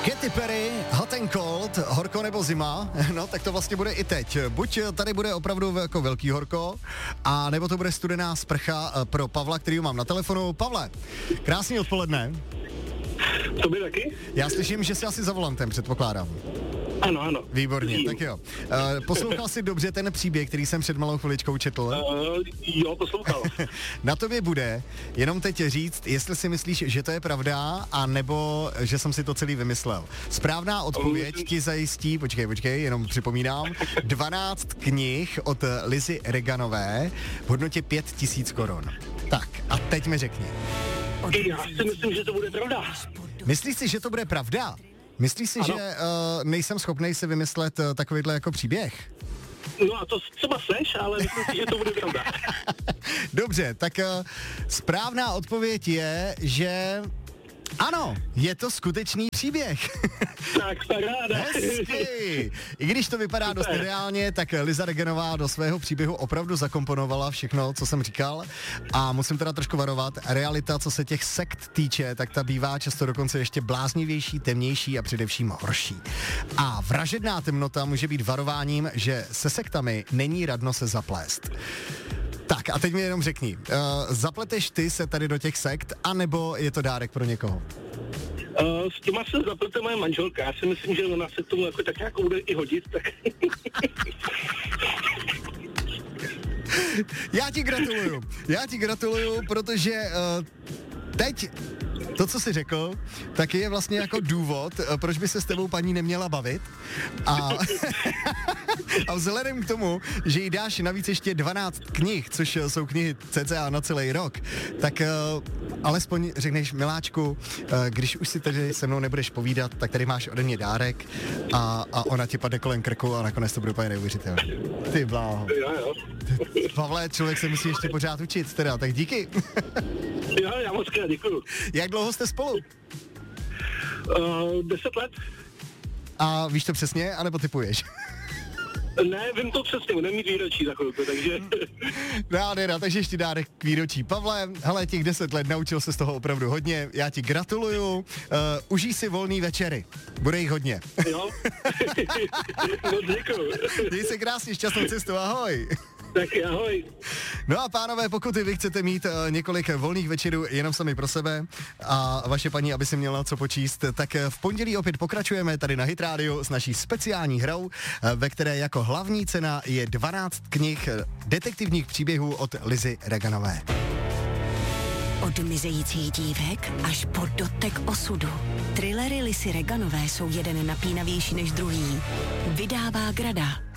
Katy Perry, Hot and Cold, horko nebo zima, no tak to vlastně bude i teď. Buď tady bude opravdu jako velký horko, a nebo to bude studená sprcha pro Pavla, který mám na telefonu. Pavle, krásný odpoledne. Tobě taky? Já slyším, že jsi asi za volantem, předpokládám. Ano. Výborně, tak jo. Poslouchal jsi dobře ten příběh, který jsem před malou chviličkou četl? Jo, poslouchal. Na tobě bude jenom teď říct, jestli si myslíš, že to je pravda, a nebo že jsem si to celý vymyslel. Správná odpověď ti zajistí, počkej, jenom připomínám, 12 knih od Lizy Reganové v hodnotě 5 000 korun. Tak, a teď mi řekni. Já si myslím, že to bude pravda. Myslíš si, že to bude pravda? Myslíš si, ano. že nejsem schopnej si vymyslet takovýhle jako příběh? No a to třeba seš, ale myslím si, že to bude pravda. Dobře, tak správná odpověď je, že ano, je to skutečný příběh. Tak, paráda. Hezky. I když to vypadá dost nereálně, tak Liza Reganová do svého příběhu opravdu zakomponovala všechno, co jsem říkal, a musím teda trošku varovat, realita, co se těch sekt týče, tak ta bývá často dokonce ještě bláznivější, temnější a především horší. A vražedná temnota může být varováním, že se sektami není radno se zaplést. Tak a teď mi jenom řekni, zapleteš ty se tady do těch sekt, anebo je to dárek pro někoho? S těma se zaplete moje manželka. Já si myslím, že ona se tomu jako tak nějak bude i hodit, tak... Já ti gratuluju, protože teď to, co jsi řekl, tak je vlastně jako důvod, proč by se s tebou paní neměla bavit. A vzhledem k tomu, že jí dáš navíc ještě 12 knih, což jsou knihy cca na celý rok, tak alespoň řekneš, miláčku, když už si tady se mnou nebudeš povídat, tak tady máš ode mě dárek, a ona ti padne kolem krku a nakonec to bude úplně neuvěřitelné. Ty bláho. Jo. Pavle, člověk se musí ještě pořád učit, teda, tak díky. Jo, já moc krát děkuju. Jak dlouho jste spolu? 10 let. A víš to přesně, anebo typuješ? Ne, vím to přesně, budeme mít výročí za chvilku, takže... No, takže ještě dárek k výročí. Pavle, hele, těch 10 let, naučil se z toho opravdu hodně, já ti gratuluju, užij si volný večery, bude jich hodně. Jo, no děkuju. Měj se krásně, šťastnou cestu, ahoj. Taky ahoj. No a pánové, pokud vy chcete mít několik volných večerů jenom sami pro sebe a vaše paní, aby si měla co počíst, tak v pondělí opět pokračujeme tady na Hit Radio s naší speciální hrou, ve které jako hlavní cena je 12 knih detektivních příběhů od Lizy Reganové. Od mizejících dívek až po dotek osudu. Thrillery Lizy Reganové jsou jeden napínavější než druhý. Vydává Grada.